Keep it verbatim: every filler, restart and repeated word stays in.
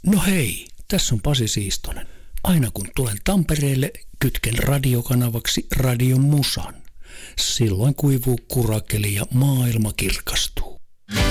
No hei, tässä on Pasi Siistonen. Aina kun tulen Tampereelle, kytken radiokanavaksi Radion Musan. Silloin kuivuu kurakeli ja maailma kirkastuu.